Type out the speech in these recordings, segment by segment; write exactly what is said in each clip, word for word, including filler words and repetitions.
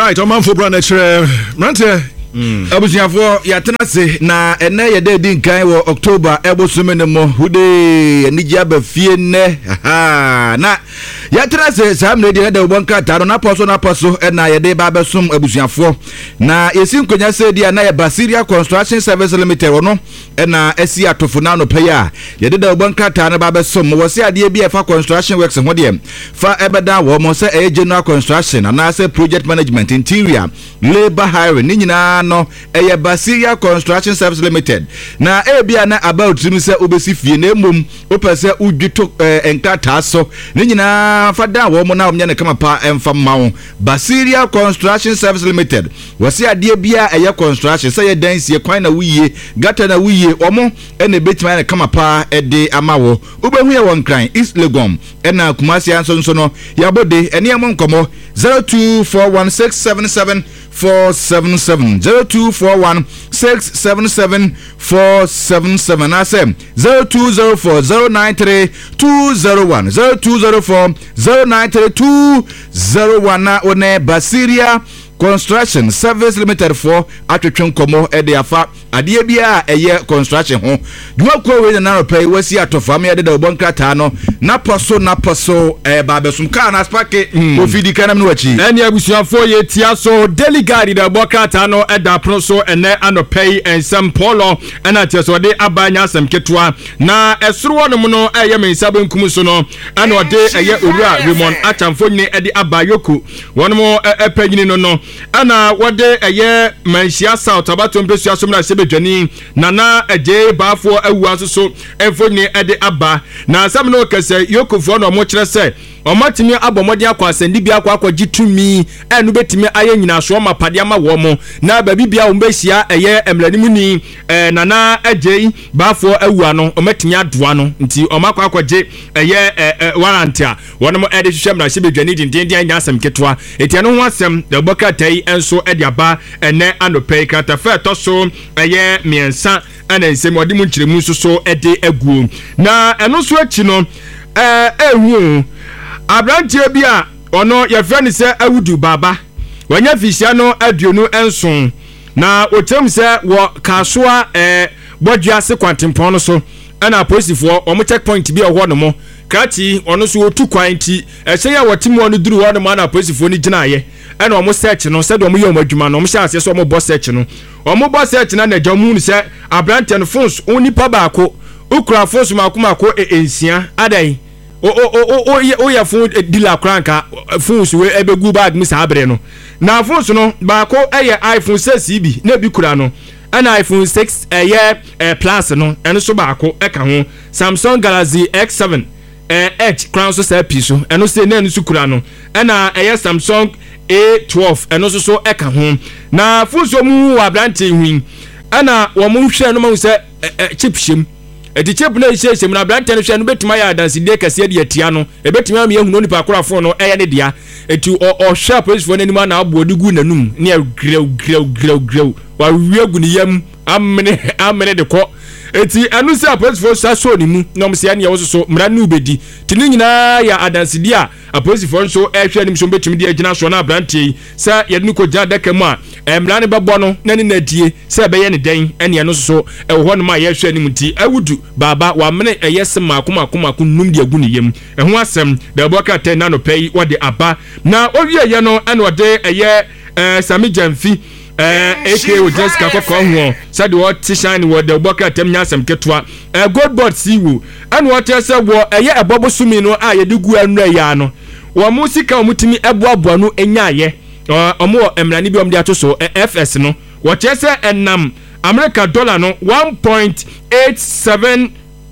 right, Oman for Brand Chere. Mante. Abusiafo yatena se na ene yede di nkan wo October ebosume ne mo hude anija ba fie ne ha na yatena se samre de da bonka taro na poso na poso na yede ba besum abusiafo na yesin konya se dia na ye Basiria Construction Service Limited wono na esi atofo na no paya yede da bonka taro na ba besum wo se ade bi e fa construction works ho de fa ebeda wo mo se e general construction na se project management interior labor hiring ni nyina no eye Basiria Construction Service Limited na ebia na about timi se obesi fie na emom opese udwito enkata so ni nyina fada wo mo na omnya ne kama pa emfa mawo Basiria Construction Service Limited wasi ade bia eye construction se ye dansie kwan na wuye gata na wuye omo ene betima ne kama pa ede amawo ubehu ye won kran East Legom ena Kumasi anso nso no yabode ene em nkomo zero two four one six seven seven four seven seven zero two four one six seven seven four seven seven I say zero two zero four zero nine three two zero one zero two zero four zero nine three two zero one na one Basiria Construction Service Limited for atwetwen komo e de afa ade bia eye construction ho duma ko we na no pay wasi atofa me de da bonkrata no na poso na poso e ba besum ka na spake ofidi kanam no wachi ene abusuafo ye tia so delegate da bonkrata no e da pro so ene anopay ensem polo ena tia so de abanya asem ketwa na esoro no no eye mensa benkum so no ena ode eye owura Raymond Achamfo ni e de abayoku wono epanyini no no ana wode eye manhia South abato mpesu asom na sebedwani nana eje baafo awu asoso enfoni ede aba na asam no kese yokofo no mo kire se omatimi abomode akwa asandi bia akwa akwa gitumi enu betimi aye nyina so mapade ama wo mo na ba bibia wo behia eye emlanimu ni eh, nana eje baafo awu ano omatimi adoa no nti omakwa akwa je eye eh, eh, warrant a wono mo ede hwehwem na sebedwani dindin anya asem ketwa etiano ho asem de bokatai enso ede aba ene anopei kata fa toso eye miensa ana nsem odi mu nkyeremu so so ede aguo na eno so achi no eh ehu abrantie bi a ono ye friend se awudu baba wanya fisia no aduonu enson na otem se wo kasoa eh bodua se kwantempon no so ana posifo omo checkpoint bi oho no mo kati ono so otu kwanti ehye ya wotimo no duru ho no na posifo ni ginaye ana omo search no se do omo ye omo adwuma no omo sha ase so omo boss search no omo boss search na na jamu ni se abrante no phones oni pa baako ukura phones makomako ensia adai o o o o ya phone dealer kranka phones we ebegu bag mi sa abre no na phones no baako eye iPhone six bi na bi kura no ana iPhone six eye plus no eno so baako eka ho Samsung Galaxy X seven eh Edge crown so say piso eno se na enu sukura no ana eye Samsung A twelve eno so so eka ho na fuso mu abrante hwin ana wo mu hwe no ma se chip shim edi chip na hye hye na abrante no hwe no betuma ya dansi de kase de atia no e betuma me ehunu nipa korafo no eye ne dia eti o sharp police fo nanima na abo odigu nanum ne grew grew grew grew wa wiegu ni yam amene amene de ko eti anu se police fo saso ni mu no mse ane ye wo so mra nu bedi tini nyina ya adansi dia police fo so ehwe anim so betumi de agina so na abrante sa ye nu ko gya daka mu a emra ne bebo no na ne nadie se be ye ne den ane no so e wo no ma ye hwe anim ti awudu baba wa mene eye se makoma akoma ku num de agu ne yam eho asem da boka ten na no pay wo de aba na owie ye no ane ode eye eh Sami Jamfi eh aka o Jessica kokko ho said what shine wo de boka tem nya asem ketwa eh Goldboard siwu ane what say wo eye ebobo sumi no a ye de gu anu ya no wo musika o mutimi eboabo no enyaye omo emrani bi om de atoso F S no wo chese enam America dollar no one point eight seven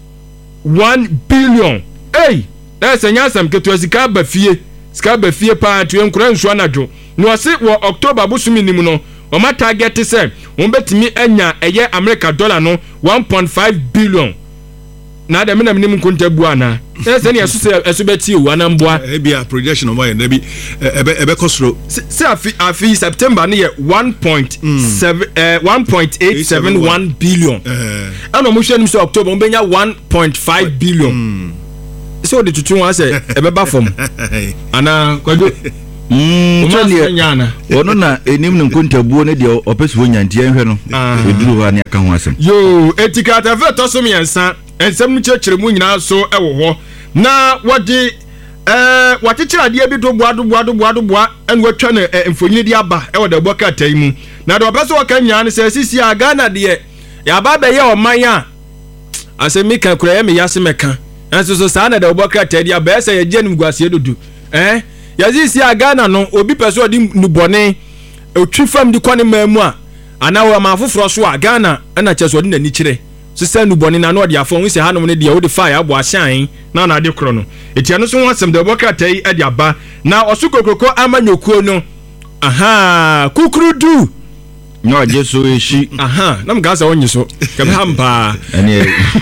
one billion hey that's enya asem ketwa sika ba fie sika ba fie pa to enkura nsu anadwo no se wo October busumi nimu no o ma target se won betimi anya eye America dollar no one point five billion na da menam nim nkonta bu ana se ne yeso se eso beti o anamboa e bia projection of na bi ebe ebe kosro se afi afi September ne ye one point eight seven one billion eh ana mo hwe nim se October won benya one point five billion so the tutu wan say ebe ba fom ana kwado Mm, ono na enim ne nkontabuo ne de opese wo nyantie nhwe no eduru ha ne aka ho asem yo etikata fe to so miensa ensem no kyekere mu nyina so ewo ho na wode eh watekyere ade bi do boado boado boado boa en watwa ne mfonyini di aba ewo da boka tai mu na de opese wo kan nya ne se sisi aga na de ya ba be ye oman a asemi kan kura ye me yase meka enso so sa na de boka tai di aba ese ye gyenum guasie dodu eh yazi si agana no obi pese odi nubone otwi fam di kwane mamu a ana wo ma foforo so agana na cheso odi nani kire so se nubone na no odi afon wi se hanom ne de wo de fire abo ahyan na na de kro no etia no so ho asem de bokatai adi aba na osukokoko amanyokuo no aha kukurudu no jesu eshi aha na mgasa onyi so kebe hamba ene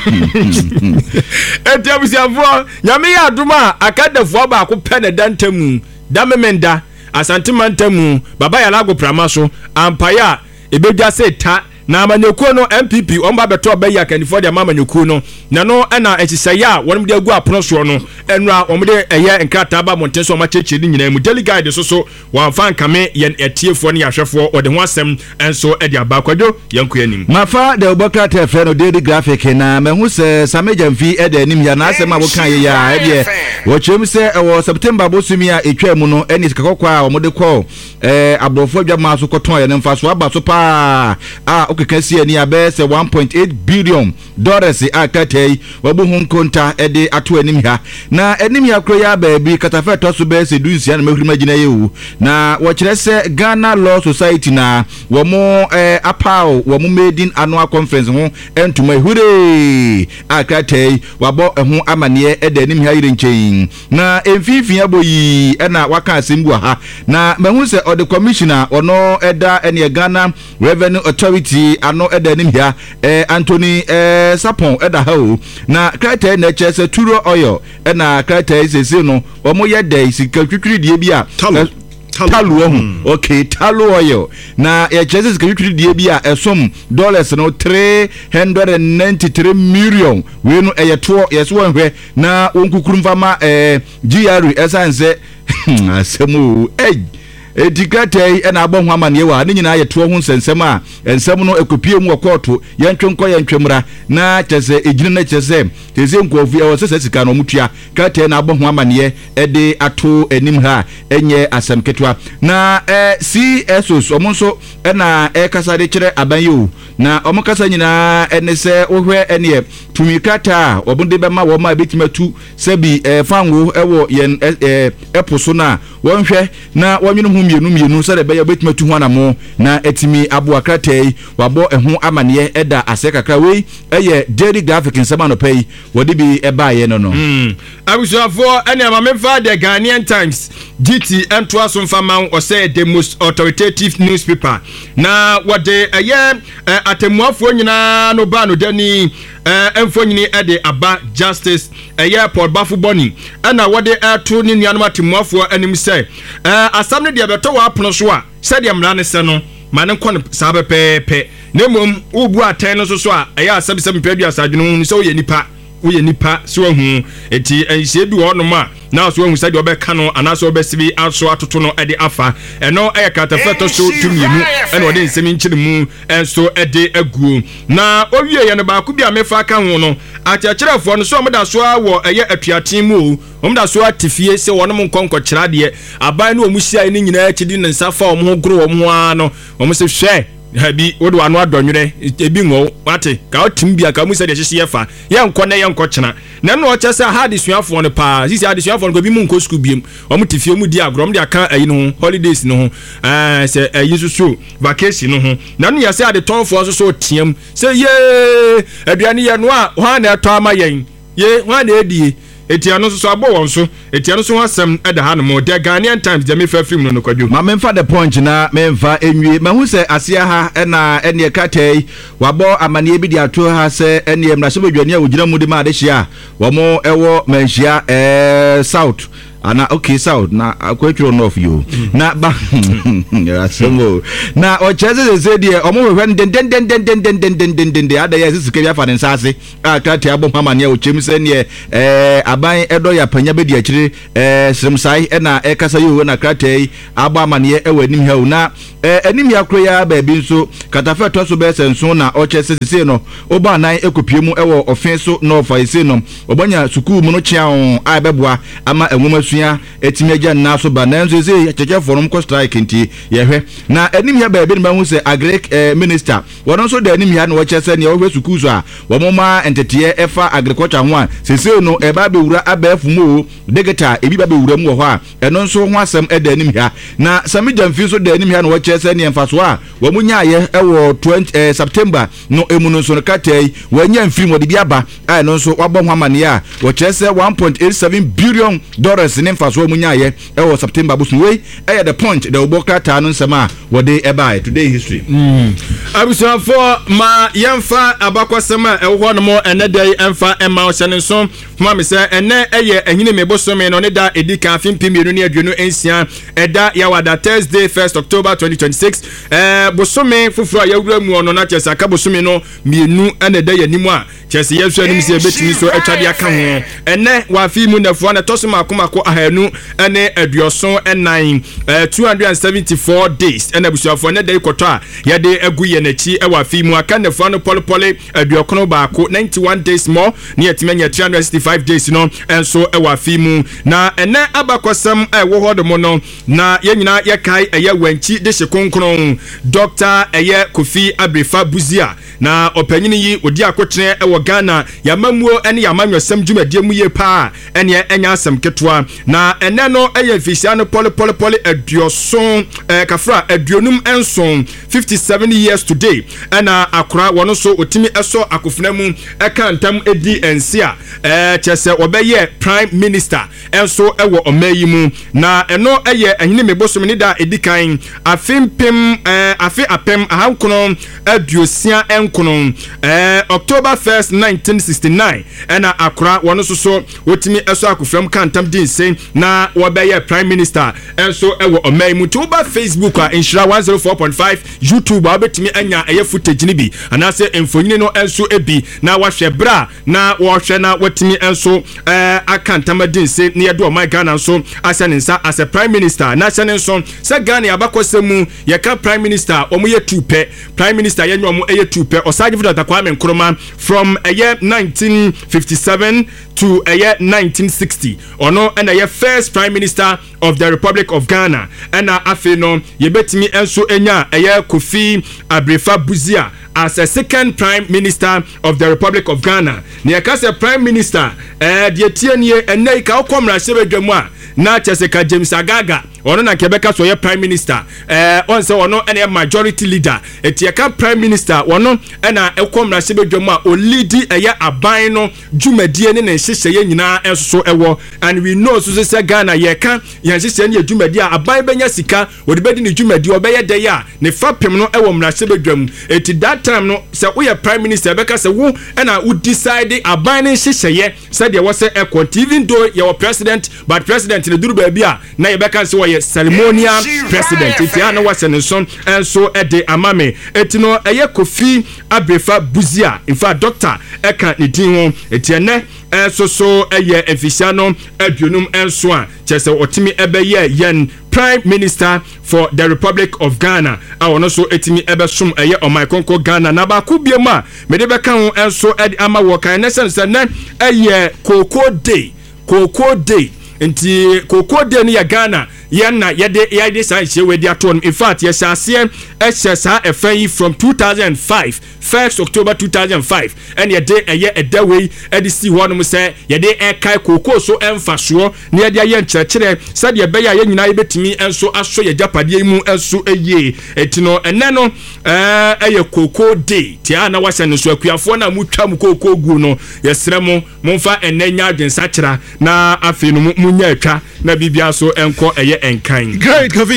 etia busiafo nyame ya aduma akadafo ba ko pene dantamu damemenda asantemantamu baba ya lago prama so ampaya ebedwa seta na amanyekuo no M P P omba beto ba ya kanifo de amanyekuo no na no na etisaya wonum de agu apono so no enra omde eye nkrata ba montenso ma cheche ni nyina mu delegate so so wan fan kame yen etiefo ne yahwefo ode ho asem enso e de aba kwadwo yanko anim mafa de obokrata fe no daily graphic na mehu se samejamfi e de anim ya na asem abokan ye ya e de wo chem se e wo September bosumi a etwa mu no eni sikakokwa a omde ko eh abrofo adwama so koton ye ne mfa so aba so pa a okekasi ani abe se one point eight billion dollars akatai wabuhu konta ede ato anim ha na anim ya kro ya baabi katafa to so be se dunsia na mahuri magina yewu na wo kire se Ghana Law Society na wo mo eh, apao wo mo maiden annual conference ho entuma hure akatai wabo eho amane ede anim ha yire nchen na emfifin aboyi na waka asembu ha na mehu se ode commissioner ono eda ene Ghana Revenue Authority ano eda nim hia eh Anthony eh Sapon eda ha o na krata na chese turo oil na krata sese no omo ye dai sika twitwiri die bi a talu ohun okay talu oil na ye chese sika twitwiri die bi a esom dollars no three hundred ninety-three million we no eye to yeso wanhwe na onkukuru mfama eh G R esanse asemu eh Edikatai ena abon hwamane wa ne nyina ye to ho nsensem a ensem no ekopie mu okoto yentwenko yentwemra na chese ejine na chese chese nkofu e wose sika no mutua katai na abon hwamane ede ato enim ha enye asem ketwa na eh C S Os omonso ena e kasa de kire abanyo na omokasa nyina ene se ohwe ene tumikata obunde bema wo ma betimatu sebi eh fanwo ewo yen eh eposo na wonhwe na wonwenu mienu mienu so de be ya betimatu ho anamo na etimi abo akratai wabo eho amane eda asekakra wei eye daily graphic nsema no pay wodi bi eba ye no no mm abusuafo ene amamfa the Ghanaian Times G T ento asomfama o say the most authoritative newspaper na wode eye atemuafo nyina no ba no dani emfonyini ede aba justice eye Paul Bafuboni na wode ato ni nuanom atemuafo anim say asam ne de beto wa apono so a se de mra ne se no ma ne nkɔ sa bepepe ne mom ubu aten no so so a eye asabisam pedu asadwunu ni so ye nipa wo nipa so hu eti enhye bi wo no ma na so hu sade obeka no anaso obesibi aso atoto no ede afa eno eye katafeto so tumienu ene ode nsemi nkyiri mu enso ede aguo na owie ye ne ba ku bi amefa ka hu no akyerefo no so omda so awo eye atuaten mu omda so atifie se wono nkonko kyera de aban no omuhia ni nyina akidi ne nsafa omho gro omho ano omse hwe habi wodo anu adonwere ebi ngo wate ka otim bia ka mu se de hyehye yefa ye nko na ye nko kyena na no o kyesa ha de suafo no pa sisi ha de suafo no bi mu nko school biem o mu tifie mu di agrom de aka ayi no holidays no ho eh se ayi so vacation no ho na no ye se ade tonfo so so tiam se ye aduane ye no a ho na eto ama yen ye ho na edie etiano so abo won so etiano so asem eda ha no mo the Ghanaian Times de me fa film no no kwadwo ma memfa the punch na memfa enwie mahu se asia ha na ene katai wabo amane bi di ato ha se ene mrahye badwane a ogina mu de ma de hia wo mo ewo manhia eh south ana okay south na akwatro north yo na ba asemo na o cheze ze de omo hwe den den den den den den den den den den de ada ya sisi kebia fa den sase a krate abom hama ne o chem se ne eh aban edo ya panya be di akire eh sremsai e na e kasa yo na krate aba amane e wanim ha na eh anim ya kro ya ba bi nso katafa to so be senso na o cheze se no oba nan ekopie mu e wo ofen so no fa ise no obanya sukuu mu no chia on a beboa ama enwoma sua etimi agya na so ba na nso se cheche forum ko strike nti ye hwe na anim ya ba bi na hu se agric eh, minister wono so da anim ya na wo chese ne wo hwe sukuu so a wo moma entete efa agriculture ho a sese no e ba be wura abafu mu degeta ebi ba be wura mu ho a eno nso ho asem e da anim ya na sami jamfi so da anim ya na wo chese ne emfaso a wo munya ye e wo twenty eh, September no emu no so katai wanya mfiri mo de bi aba a eno nso wabɔ ho amane a wo chese one point eight seven billion dollars ne emfaso munya ye e wo September busu we e the point the obokata no nsema wo de e bai today history mm abusa for ma yemfa abakwasema e wo no mo ene dey emfa emma o hyene so ma me se ene eye ehine me bosome no ne da edika afimpi mienu ne aduonu ensia eda yawada Thursday first October twenty twenty-six eh bosome fufuru a yawura mu ono na chese aka bosome no mienu ene da yanimu a chese yesu anim se betimi so atwade aka ho ene wa fi mu nafo na tosoma akomako ahanu ene aduoso enan eh two hundred seventy-four days ene busuafo ne da ikoto a ye de agu ye nachi e wa fi mu aka nafo no polepole aduokono baako ninety-one days more ne yatimanya three hundred sixty-five days no enso e wa fi mu na ene abakosam e wo hodo no na ye nyina ye kai eye wanchi de hyekonkron Doctor eye Kofi Abrefa Buzia na opanyini yi odi akotene e wo Ghana yamamuo ene yamanwasam dwumadie mu ye pa ene enya asem ketwa na ene no eye fisia no pole pole pole aduoson eh, kafra aduonum enson fifty-seven years today ena akora wono so otimi eso akofuna mu eka ntam edi ensia eh chese obeye prime minister enso ewo omayi mu na eno eye ehine mebosom ni da edikan afimpem eh afi apem ahankono aduosia enkono eh October first nineteen sixty-nine ena akora wono so so otimi eso akofram kantam dinsen na wobeye prime minister enso ewo omayi mu tuba Facebook a inshira one oh four point five YouTube abetimi anya eye footage ni bi anase emfonyini no enso ebi na wahwe bra na wohwe na watimi enso eh akantama dinse ne yedo my Ghana so asane nsa as a prime minister na asane nso se Ghana abakosemu ye ka prime minister omo ye tupe prime minister ye nwomo eye tupe osaje Dr Kwame Nkrumah from a year nineteen fifty-seven to a year nineteen sixty ono and a year first prime minister of the Republic of Ghana and afi no ye betimi enso enya a year Kofi Abrefa Buzia as a second prime minister of the Republic of Ghana. Ne akase prime minister eh die tie nie enai ka okomra sebedwamu a na cheseka James Agaga ono na Quebec so ye prime minister eh on se ono ene majority leader etieka prime minister ono ena ekomra sebedwamu a o lead eye aban no dwumadie ne ne hyehyeye nyina enso ewo and we know so se Ghana ye ka ye hyehyeye ne dwumadie a aban benya sika wo de bedi ne dwumadie obeye de ya ne fapem no ewo mra sebedwamu eti that time no se wo ye prime minister beka se wo ena wo decide aban ne hyehyeye se de wo se ekont even though your president but president ne duru ba bia na ye beka se wo ye ceremonial president eti ana wasene son enso ede amame eti no eye Kofi Abrefa Buzia in fact doctor eka ne din ho eti ene enso so eye efisiano aduonum enso a chese otimi ebeye yen prime minister for the Republic of Ghana a wono so etimi ebesum eye omaikonko Ghana na ba ku biema me de beka ho enso ede ama wo kan ne sense ne eye Cocoa Day Cocoa Day nti Cocoa Day ni ya Ghana yana yede yede sa hye wedi aton in fact yes asie ehye sa efan from two thousand five first October two thousand five and yede eye edawei edisi hono mu se yede ekai cocoa so emfaso ne yede aye nkyerkyere sade ye beya ye nyina yebetimi enso aso ye japade mu enso eye etino enne no eh eye Cocoa Day tia na wase no so akuafo na mutwa mu cocoa gu no yesremo momfa enne nya adwensa kyera na afi no munya atwa na bibia so enko eye enkan great Kofi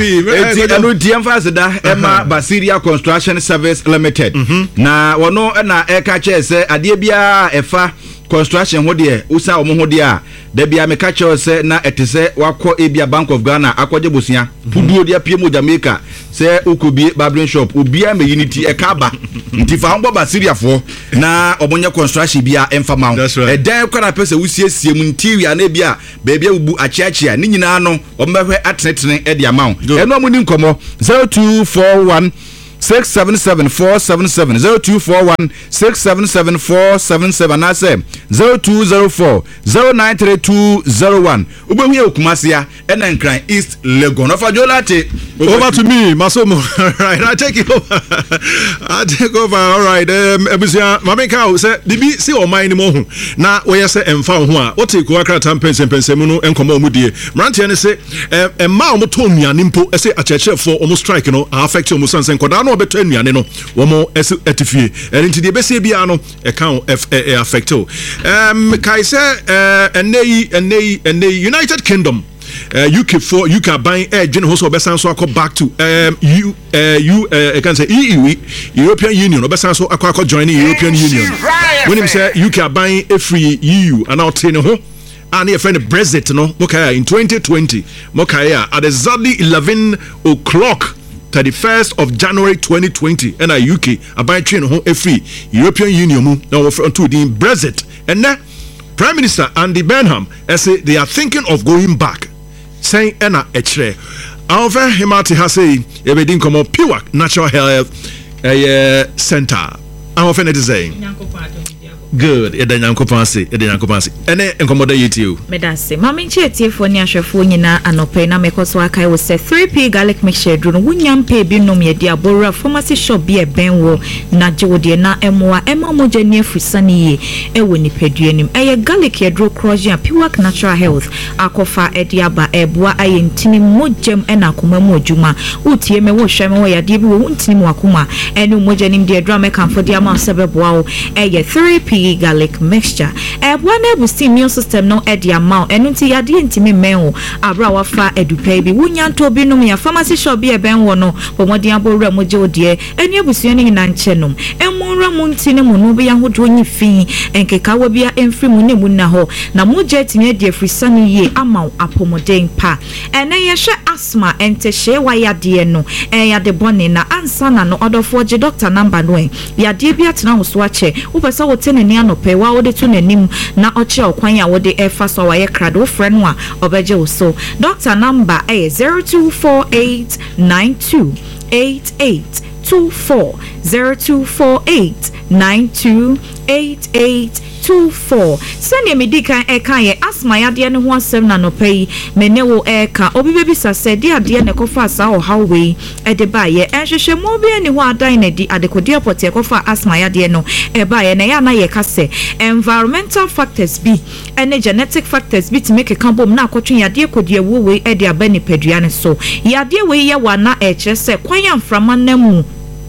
eti anu diamfase da Emma Basiria Construction Service Limited na wono na eka che se ade bia efa construction ho de usa omo ho de a da bia me ka che se na etese wakọ ebia Bank of Ghana akọje bosia puduo de apie mo Jamaica se ukobie barbering shop obia me unity e ka ba nti fa ho ba seriafo na omonye construction bia emfa ma e dan kwara pese usiesie mu interior na bia ba bia ubu achiachia ni nyina no omehwe atenetene e de ama eno mo ni nkomo zero two four one six seven seven four seven seven zero two four one six seven seven four seven seven I say zero two zero four zero nine three two zero one ubehu ye okumasia ena nkran East Legon of Ajolate. Over to me Masomo. Right, I take it over. I take over. All right, um ebusia mameka say bibi si o man ni mo hu na we say emfa ho a o take kwa krata mpense mpense mu no enkomo mu die mrantie ne say em ma o mo to nuane mpo e say acheche for o mo strike no affect o mo sansen koda no beto nuane no wo mo etifie enti de besie bia no e kan affect o um kai say enei enei enei United Kingdom Uh, U K for U K buying air general so obesan so akọ back to um you uh, you uh, I can say E U European Union obesan so akọ akọ joining European Union when him say U K buying a free E U and out ten ho and your friend Brexit no mokaya in twenty twenty mokaya at exactly eleven o'clock thirty-first of January twenty twenty and a U K abuy train ho a free European Union mu now to the Brexit and now Prime Minister Andy Burnham say they are thinking of going back saying ena echre over himati has say ebedin komo pure natural health uh, center our friend is saying good e dan yankopon se e dan yankopon se ene enkomoda yitiu medase mama nche tiefo ni ahwefo nyina anope na mekoso akai wo se three p garlic mixture dro no wunyam pe bi nom ye dia borra pharmacy shop bi e benwo na jewode na emoa ema moja ni afusani ye e woni peduanim eye garlic ye dro crossing pure natural health akofa e dia ba eboa aye ntini mojem e na akoma mu adwuma utie me wo hweme wo ya dia bi wo ntini mu akoma ene moja nim dia dro me kanfo dia ma sebeboa wo eye three p garlic mixture e bwana boost immune system no e dia ma enunti yade ntimi menwo abra wafa edupa bi wunyanto bi num ya pharmacy shop bi e benwo no pomodin abowra moje odie eni abusuan ni na nchenom emunra mu ntini mu no bi yahodo nyi fi enkeka wa bia emfri mu ne mu na ho na moje timi de afrisani ye ama apomodin pa ene ye hwe asthma entehye wa yade no e yade bone na ansa na no odofo je doctor number no yade bi atena ho so ache wo pesa wo tene no pe wa wo de to nanim na oche okwan ya wo de efa so wa ye krado friend wa obeje wo so doctor number eh zero two four eight nine two eight eight two four zero two four eight nine two eight eight two four send me dika eka ye asma ya de ne ho asem na no pay mene wo eka obi bebi sase de ade ne kofa sa o hawwe e de ba ye enhwehwe mo bi ani ho adan na di adekodi apote kofa asma ya de no e ba ye na ya na ye kase environmental factors bi ene genetic factors bi to make a kambom na akotwe ya de kodi awu we e de abani padua ne so ya de we ye wa na e kire se kwan ya mframa na mu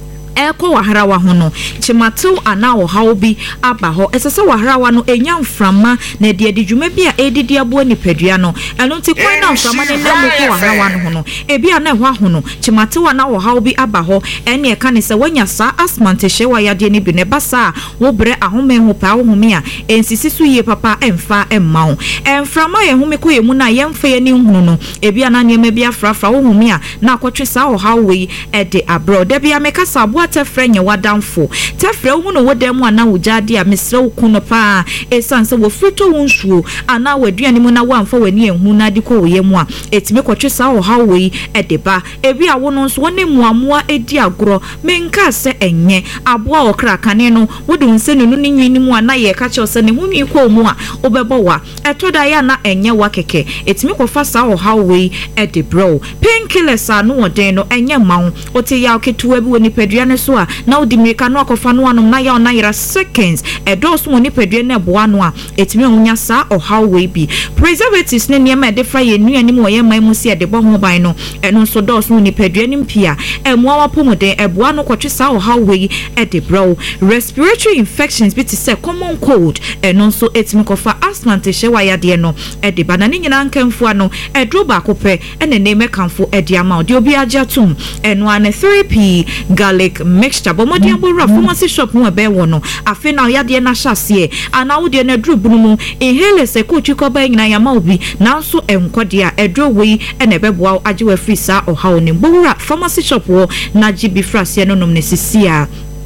eko waharawa hono chimatu ana wo hawbi abaho esese waharawa no enya mframa na de adidwuma bi a edidi abo ni padua no eno nti kwan na mframa ne namu ko waharawa no hono ebi ana ho ahono chimatu ana wo hawbi abaho ene e kan se wanya sa asmante hyewa yade ni bi ne basa wo bre ahome ho pa wo home a ensisi su ye papa emfa emma ho emframa ye home ko ye mu na ye mfa ye ni hunu no ebi ana ne ma bi afrafra wo home a na akotwe sa wo hawwe e de abro de bi ameka sabo tefrenye wadamfo tefre hu no wodam ana wujade a mesre wukuno pa esanse wo frito wonsuo ana waduane mu na wamfa wani ehu na diko wo yemu a etime kwotwe sa wo hawwe edeba ebi a wono nso woni muamoa edi agro menka se enye aboa okra kane no wode nse nunu ni nwini mu ana ye ka che se ne hu nwi ko mu a obebo wa etoda ya na enye wa keke etime kwofa sa wo hawwe edebro painkillers anu woden no enye mawo ote ya oketuwa bi woni padua so a na odimirika no akofa no anom na ya na yira seconds e do so woni padua na boa no a etimi onya sa o hawwe bi preservatives ne niam e de fra ye nuani mu ye man mu si e de bo ho ban no eno so do so woni padua nim pia e mo awa pomoden e boa no kwotwe sa o hawwe e de bro respiratory infections bi ti se common cold eno so etimi kofa asthma te hyewa ya de no e de ba na ne nyina nkamfu ano e dro ba kope e ne ne mekamfo e de ama de obi agya tum eno ane three p garlic mixture bomodi abura pharmacy shop no ebe wo no afi na yade na hyase ana wo de na duru bunu mu inhale se ko twi ko ba nyina ya ma obi nanso enkode a edro we na ebeboa ajewa free sa oha onim bowura pharmacy shop wo na gibi frase no nom ne sisia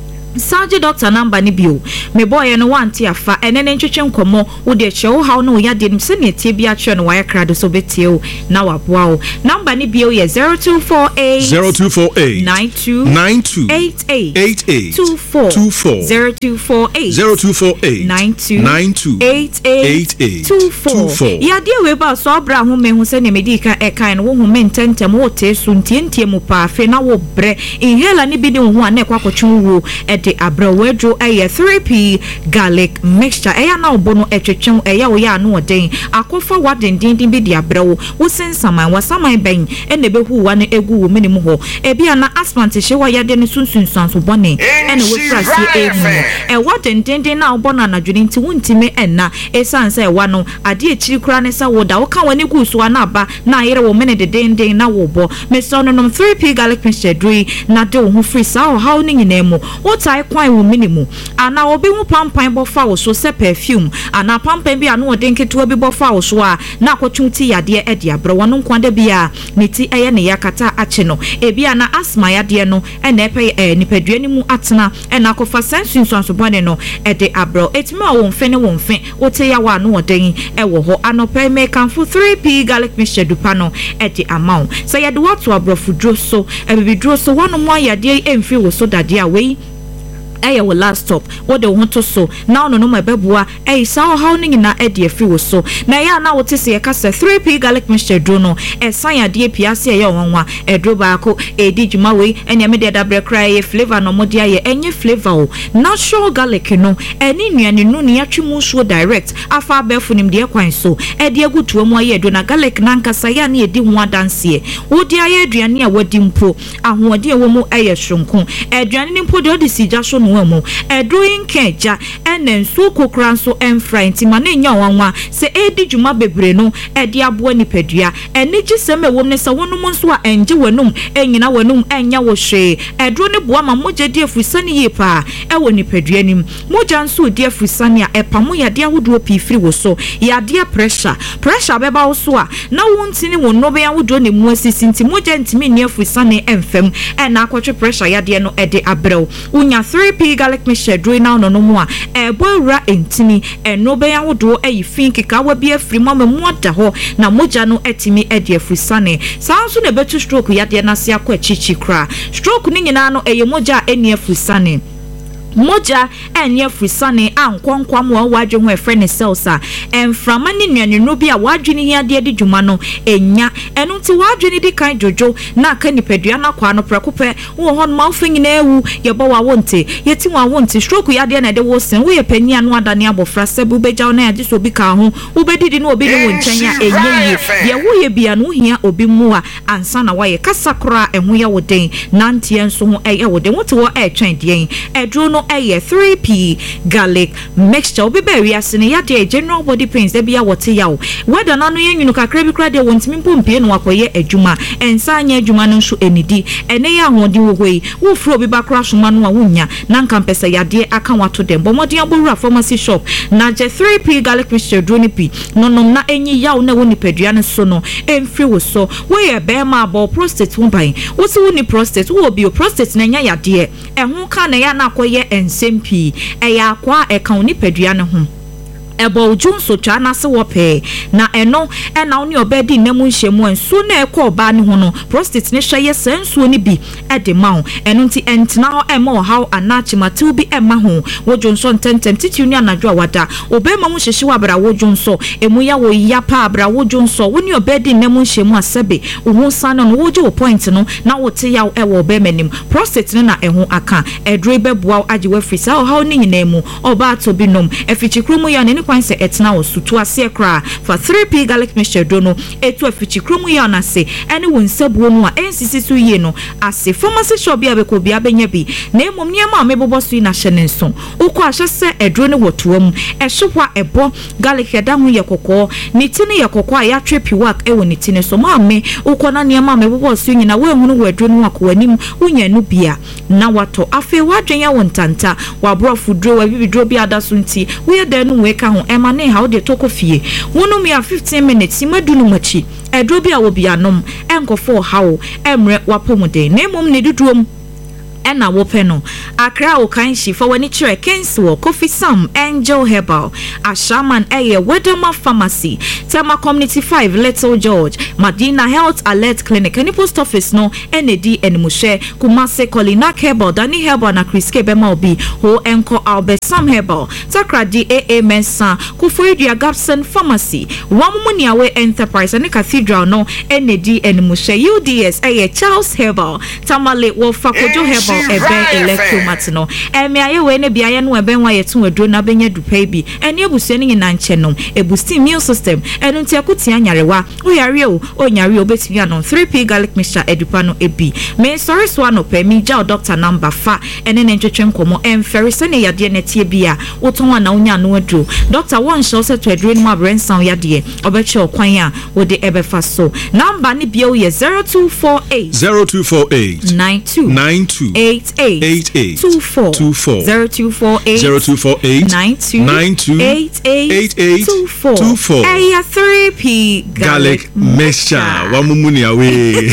Saji doctor number ni bio me boy no wanti afa ene ne ntwetwe nkomo wo de che wo hawo no ya de nim se ne tie bia twe no wa yakra do so betie o na waboa o number ni bio ye zero two four eight zero two four eight nine two nine two eight eight eight eight two four two four zero two four eight zero two four eight nine two nine two eight eight two four ya de we ba so bra ho me ho se ne medika e kan wo ho me ntentem wo te su ntientie mu pa afi na wo bre inhaler ni bi de ho na kwakotwe wo de abra wedro eye three p garlic mixture eya na obono etwetwen eya wo ya no oden akofa waden din din bi de abra wo wo sensaman wasaman ben ene behu wa ne egu wo minimu ho ebia na asphalt hye wa ya de ne sunsunsan so bone ene wo frase emu e waden din din na obono anadwene nti wontime enna esanse e wa no ade ekiri kura ne sa wo da wo kan wani gu so na aba na yere wo mene de din din na wo bo me so no nom three p garlic mixture dui na de wo ho free sa o how ni nyina mu wo tai kwan wo minimu ana obi hu pampan bo fa wo so se perfume ana pampan bi ana odin keto bi bo fa wo so a na akotwuti yade e de abro wono nkwanda bia neti eye ne yakata ache no ebi ana asma yade no e na epe e nipadua ni mu atena e na akofa sensu nso anso bone no e de abro etimi a wo mfe ne wo mfe wote ya wa no odin e wo ho anope me kanfo three p garlic mixture dupa no e de amount so yade wato abro fudro so e bibidro so wono mo yade e mfi wo so dade a we eye wo last stop what they want to so now no no my bebua eh sao how ni na e de afi wo so na ya na wote se ka se three p garlic mixture do no e san ya de piase ye wonwa e dro ba ko e di juma we enya me de da bre cry flavor no mo de aye enye flavor o natural garlic no eni nuane nu ne atwemu so direct afa befu nim de kwan so e de agutu mu aye do na garlic na nkasa ya na e di ho adanse wo de aye aduane a wadi mpo ahoode e wo mu eye hronko aduane ni mpo de odi sija so no mu edruin keja enen su kokran so enfra ntima na nya wanwa se edi juma bebre no edi abo nipadua eni gisem e wom ne se wonum nso a enje wanum enyina wanum enya wo hwe edru ne boa ma moje di afusani ye pa e wo nipadua nim moja nso di afusani a epamu ya de ahodo pifiri wo so ya de pressure pressure beba wo so a na wontini wo no be ahodo ne mu asisi nti moja ntimi ne afusani emfem e na akotwe pressure ya de no e de abrew unya three p garlic mixture do now no no mo a e boura entini e no be yawodo e yifin kika wa bi afiri mo mo da ho na moja no etimi e de afusane sanso ne betu stroke ya de na se akọ achichi kra stroke ni nyina no e ye moja eni afusane moja enye frisane ankonkwam wa wadwe ho efre ne celsa enframa ni nuane no bi a wadwe ni ade de dwuma no enya eno nti wadwe ni di kan jojo na aka nipadua na kwa no prekope wo hon ma ofenyi na ewu ye bo wa wonte yeti wa wonte stroke ya de na de wo sen wo ye pania no adane abofra sebu beja na ya de so bi ka ho wo bedidi na obi ne wo nkyanya enye ye ye wo ye bia no hia obi mu a ansa na wa ye kasakora eho ya woden nantie nso ho eye woden wote wo e twen de edro no eye three p garlic mixture obi be asene ya de general body pains de bia wote yawo weda na no yenwunu kakra bi kra de wontimi pompie no akoye adwuma ensa anya adwuma no nso enidi ene ya hodi wo hoi wo fro obi ba kra soma no a wonya na nka mpesa ya de aka wato dem bomodi abowura pharmacy shop na je three p garlic mixture drone p no no na enyi yawo na woni padua no so no emfri wo so wo ye be ma abo prostate wo ban wo si woni prostate wo bi prostate na nya ya de ehun ka na ya na akoye ensempi eya kwa eka oni padua no ho ebo junso twa na se wope na eno ena oni obedi nemu nhemu enso na ekọ oba ne ho no prostate ne hye senso ni bi ede ma ho eno nti entina ho ema how anachi matu bi ema ho wo junso ntentem titi ni anadwo wada obema mu hyehye wabra wo junso emu ya wo ya pa abra wo junso woni obedi nemu nhemu asebe wo san no wo je wo point no na wo te ya ewo obema nim prostate ne na eho aka edre beboa agye wa frisa how ni nyina mu oba to bi nom efichikru mu ya ne kwan se etna wo sutu ase kra for three p garlic mixture do no etu afichi kromu ya na se ene wo nsabuo no a ensisi so yie no ase pharmacy shop bia beko bia benya bi na emom niema amebobo so na hye ne nso ukọ ahye se edro ne wotoam ehwehwa ebo garlic yeda ho ye kokọ ni ti ne ye kokọ a ya trepi work e wo ni ti ne so ma me ukọ na niema amebobo so nyina we hunu wo edro no akwanim unya nu bia na wato afi wadwen ya wontanta wabro fudro wa bibidro bi adaso nti we da nu we ka ho ema ne ha wo de toko fie wonu mi a fifteen minutes madunu machi edro bi a wo bia nom enkofo hawo emre wapomude na emom ne duduom ena wopeno akra o kan shi for wani chere kenso coffee sam angel herbal ashaman eye wedema pharmacy tema community five little george madina health alert clinic any post office no nd enmushe kumase kolina herbal dani herbal na kriske bema obi ho enko albert sam herbal takra di aa mensa kufoidua gapson pharmacy wamumuni awe enterprise ani cathedral no nd enmushe uds eye charles herbal tamale wo fakojo herbal ebe electromat no emi aye we ne bia ye no ebe nwa yetu adro na benya dupai bi eni ebusua ni nyina nche no ebusti immune system enu ntia kutia nyarewa o yare o o nyare obetimi anon three p garlic mixture edupa no ebi me sorry so anope mi ja doctor number fa ene ne ntwetwe nkomo emfere se ne yade ne tie bia woton na onya no adro doctor one show se to adro ni ma brensan yade obeche okwan a wo de ebefa so number ni bia o ye zero two four eight zero two four eight nine two nine two eight eight eight eight two four two four zero two four eight zero two four eight nine two nine two eight eight eight eight two four two four Aya three p garlic mixture wamumuni away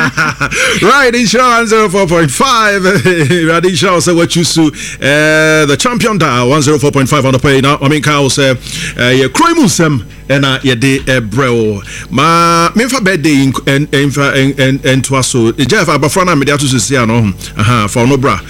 right insurance zero four point five right insurance say what you su uh, the champion dial one zero four point five on the pay now I mean Kyle say uh, ye kroimusem ena ye de ebrel ma memfa birthday en enfa en en twaso Jeff abafra na me de atoso sia no aha for no bra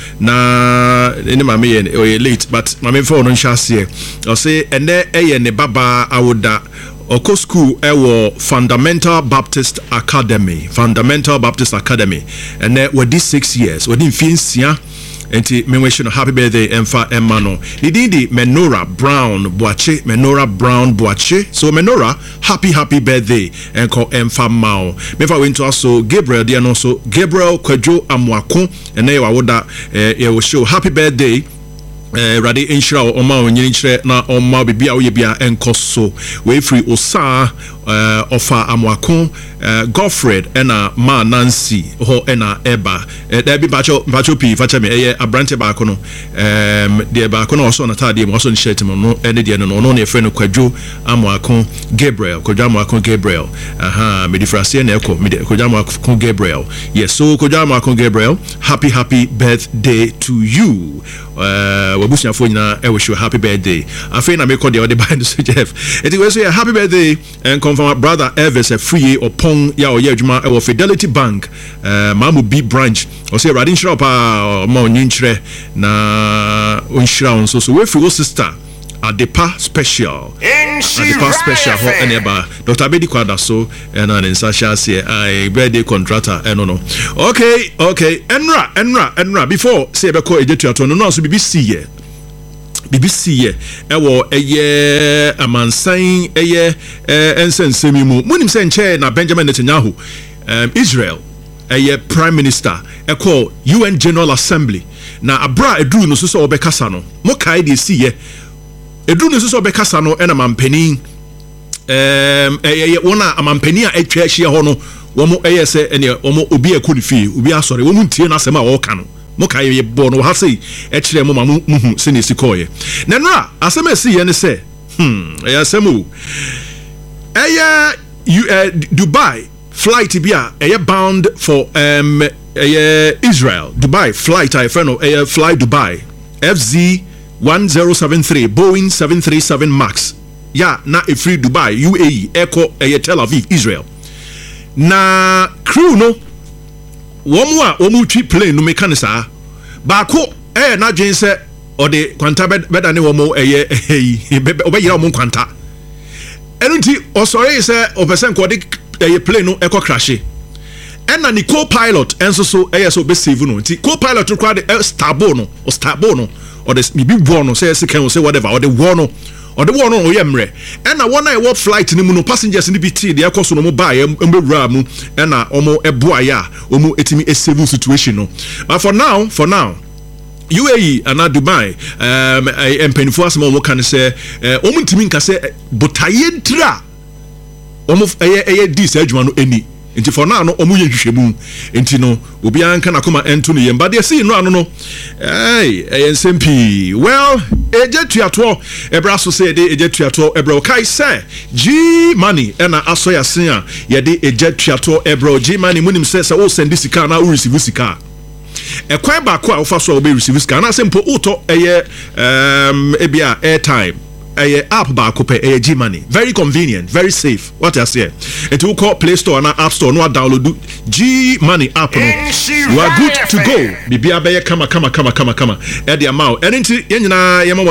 na eni ma me ye late but ma memfa no nhase o say ene eye ne baba awoda Oko School ewo Fundamental Baptist Academy Fundamental Baptist Academy and then we did six years we did finsia enti me wish you happy birthday emfa emano didi Menora Brown Boache Menora Brown Boache so Menora happy happy birthday enko emfa mao me fa went to also Gabriel dia no so Gabriel Kwadwo Amwako and then we woda e will show happy birthday eh uh, radi inshira oma onyin nchire na oma bibia wo ye bia enkoso we free osa uh, ofa amwako uh, Godfred ena ma Nancy ho ena eba eh, da bi bacho bacho pi facha me eh abrante ba ko no um de ba ko no so na tade mo so ni shirt mo no ene de no no na friend Kwadwo Amwako Gabriel Kwadwo Amwako Gabriel aha me difrase na eko me Kwadwo Amwako Gabriel yes so Kwadwo Amwako Gabriel happy happy birthday to you uh wabusia fo nyina e wish you happy birthday afei na me call the other band so Jeff it was a happy birthday and confirm brother Elvis a free opon ya oye adwuma e wo Fidelity Bank uh mamu B branch o say radin shop pa ma onyinchire na onshira on so so we free sister Adepa special Adepa special ho eneba Doctor Abedi Kwada so and an insasha say I birthday contractor and no no okay okay enra enra enra before say be call ejetu ato no no so B B C ye B B C ye ewo eye amansan eye ensensemi mu munim se nche na Benjamin Netanyahu um, Israel eye prime minister e call U N General Assembly na abra edu no so so obekasa no mo kai de si ye edu no so bekasa no ena mampani em eh wona amampani a atwa ahia ho no wo mo eh se ene wo mo obi akuni fi obi asore wo mu ntie na asema wo ka no mo ka ye bo no ha sei e kire mo ma mu hu se ne sikoye na nra asema si ye ne se hmm eh asemu eh Dubai flight bia eh bound for um eh Israel Dubai flight I friend eh fly Dubai F Z one zero seven three Boeing seven thirty-seven Max ya na e free Dubai U A E Echo e Tel Aviv Israel na crew no womu a womu twi plane no mekanisa ba ko eh na dwen se ode kwanta beda ne womu eye obeyira womu kwanta enunti osore se opesen ko de eye plane no ekọ crash ena ni co-pilot enso so eye so be save no nti co-pilot no kwa de starboard no o starboard no or the maybe one no say say can say whatever or the one no ɔde wɔ no ɔyɛ mmerɛ ɛna wɔn a ɛwɔ flight no mu no passengers no bi tee deɛ ɛkɔ so no mo baa yɛ mbɛwura mu ɛna ɔmo ɛboa yɛ a ɔmo etimi esave situation no but for now for now U A E and Dubai um mpanyinfoɔ asɛm a wɔn ka no sɛ wɔn ntumi nka sɛ botaye ntira wɔn ɛyɛ ɛyɛ di saa adwuma no ani nti for now no wɔn yɛ hwehwɛmu nti no obiara nka n'akoma ɛnto no yɛm ba deɛ si no ano no ɛy ɛyɛ nsɛm pii well ɛgye tuatoɔ ɛbra so sɛ yɛde ɛgye tuatoɔ ɛbrɛ ɔkae sɛ G money ɛna asɔ yɛasen a yɛde ɛgye tuatoɔ ɛbrɛ G money mu nim sɛ sɛ wɔsɛnde sika na wɔreceive sika ɛkwan baako a wofa so a wɔbɛ receive sika na sɛ mpo wotɔ ɛyɛ um ebia airtime ɛyɛ app baako pɛ ɛyɛ G money very convenient very safe what I say nti wo call Play Store na App Store no download G money app no you are good to go bibia bɛyɛ kama kama kama kama kama ɛde ama wo ɛne nti yɛn nyinaa yɛma